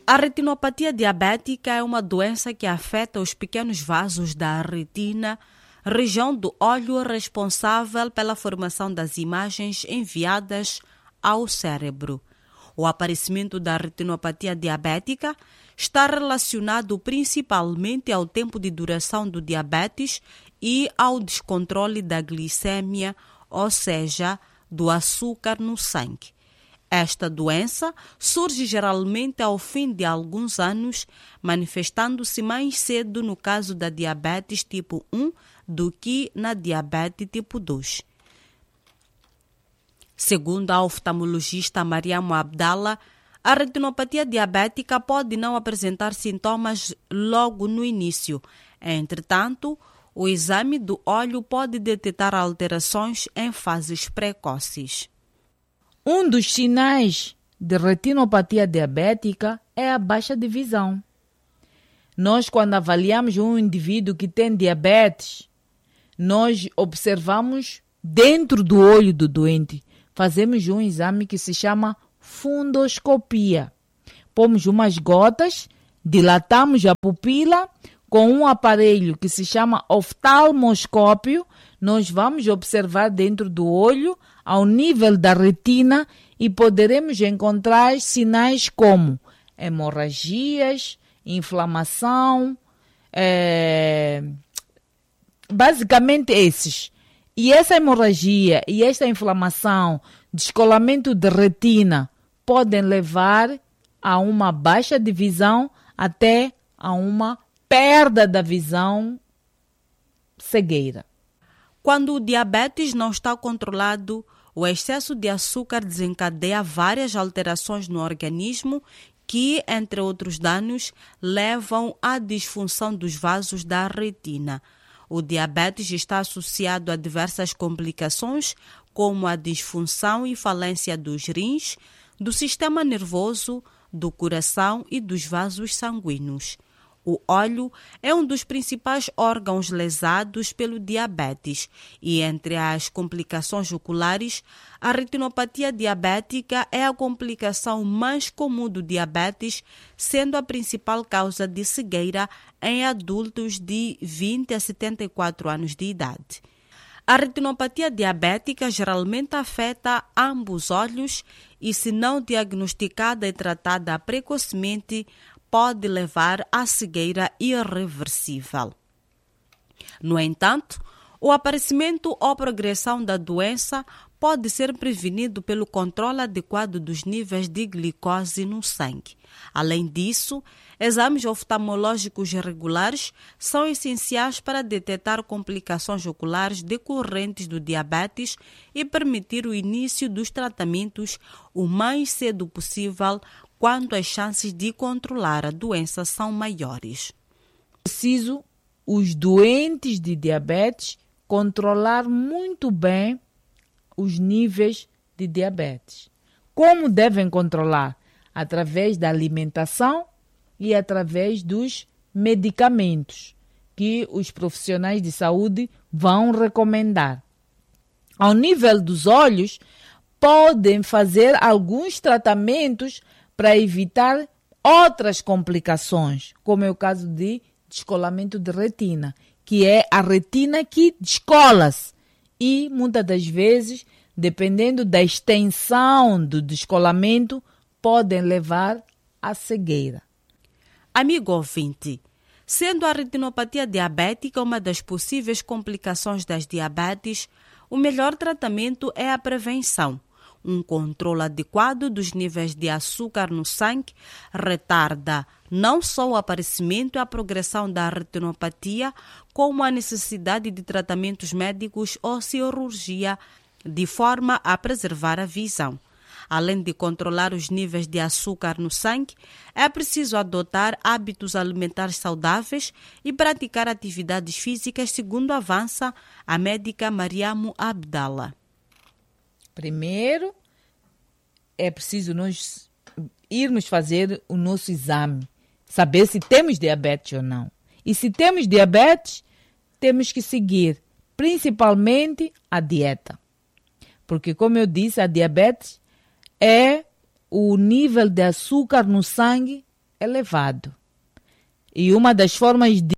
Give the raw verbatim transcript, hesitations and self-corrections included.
A retinopatia diabética é uma doença que afeta os pequenos vasos da retina, região do olho responsável pela formação das imagens enviadas ao cérebro. O aparecimento da retinopatia diabética está relacionado principalmente ao tempo de duração do diabetes e ao descontrole da glicemia, ou seja, do açúcar no sangue. Esta doença surge geralmente ao fim de alguns anos, manifestando-se mais cedo no caso da diabetes tipo um do que na diabetes tipo dois. Segundo a oftalmologista Mariamo Abdallah, a retinopatia diabética pode não apresentar sintomas logo no início. Entretanto, o exame do olho pode detectar alterações em fases precoces. Um dos sinais de retinopatia diabética é a baixa de visão. Nós, quando avaliamos um indivíduo que tem diabetes, nós observamos dentro do olho do doente. Fazemos um exame que se chama fundoscopia. Pomos umas gotas, dilatamos a pupila com um aparelho que se chama oftalmoscópio. Nós vamos observar dentro do olho, ao nível da retina, e poderemos encontrar sinais como hemorragias, inflamação, é... basicamente esses. E essa hemorragia e esta inflamação, descolamento de retina, podem levar a uma baixa de visão até a uma perda da visão, cegueira. Quando o diabetes não está controlado, o excesso de açúcar desencadeia várias alterações no organismo que, entre outros danos, levam à disfunção dos vasos da retina. O diabetes está associado a diversas complicações, como a disfunção e falência dos rins, do sistema nervoso, do coração e dos vasos sanguíneos. O olho é um dos principais órgãos lesados pelo diabetes e, entre as complicações oculares, a retinopatia diabética é a complicação mais comum do diabetes, sendo a principal causa de cegueira em adultos de vinte a setenta e quatro anos de idade. A retinopatia diabética geralmente afeta ambos olhos e, se não diagnosticada e tratada precocemente, pode levar à cegueira irreversível. No entanto, o aparecimento ou progressão da doença pode ser prevenido pelo controle adequado dos níveis de glicose no sangue. Além disso, exames oftalmológicos regulares são essenciais para detectar complicações oculares decorrentes do diabetes e permitir o início dos tratamentos o mais cedo possível, quando as chances de controlar a doença são maiores. Preciso os doentes de diabetes controlar muito bem os níveis de diabetes. Como devem controlar? Através da alimentação e através dos medicamentos que os profissionais de saúde vão recomendar. Ao nível dos olhos, podem fazer alguns tratamentos para evitar outras complicações, como é o caso de descolamento de retina, que é a retina que descola-se e, muitas das vezes, dependendo da extensão do descolamento, podem levar à cegueira. Amigo ouvinte, sendo a retinopatia diabética uma das possíveis complicações das diabetes, o melhor tratamento é a prevenção. Um controle adequado dos níveis de açúcar no sangue retarda não só o aparecimento e a progressão da retinopatia, como a necessidade de tratamentos médicos ou cirurgia, de forma a preservar a visão. Além de controlar os níveis de açúcar no sangue, é preciso adotar hábitos alimentares saudáveis e praticar atividades físicas, segundo avança a médica Mariamo Abdallah. Primeiro, é preciso nós irmos fazer o nosso exame, saber se temos diabetes ou não. E se temos diabetes, temos que seguir, principalmente, a dieta. Porque, como eu disse, a diabetes é o nível de açúcar no sangue elevado. E uma das formas de